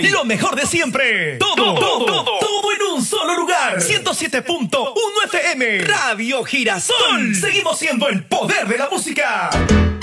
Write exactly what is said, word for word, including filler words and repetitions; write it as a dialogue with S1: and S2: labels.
S1: hoy. Lo mejor de siempre. Todo, todo, todo, todo, todo en un solo lugar. ciento siete punto uno F M. Radio Girasol. Seguimos siendo el poder de la música.